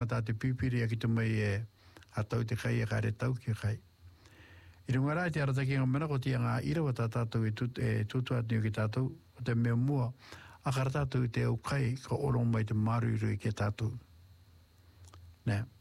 tā te pipiri a ki tu mai e a tau te kai e ka re tau ki kai. I runga rai te arataki ngā mena ko tia ngā irawa tā tātou e tutu atniu ki tātou o te mea mua a kara tātou te au kai ka orong mai te maru i rui ki tātou. Nē.